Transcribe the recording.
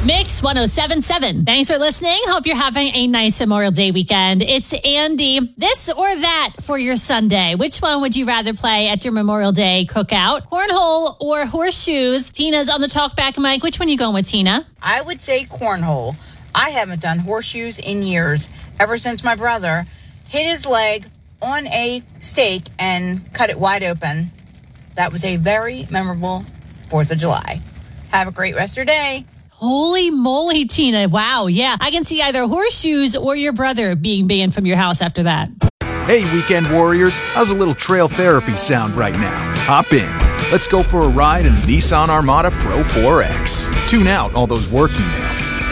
Mix 1077. Thanks for listening. Hope you're having a nice Memorial Day weekend. It's Andy. This or that for your Sunday. Which one would you rather play at your Memorial Day cookout? Cornhole or horseshoes? Tina's on the talkback mic. Which one are you going with, Tina? I would say cornhole. I haven't done horseshoes in years, ever since my brother hit his leg on a stake and cut it wide open. That was a very memorable 4th of July. Have a great rest of your day. Holy moly, Tina. Wow. Yeah. I can see either horseshoes or your brother being banned from your house after that. Hey, weekend warriors. How's a little trail therapy sound right now? Hop in. Let's go for a ride in the Nissan Armada Pro 4X. Tune out all those work emails.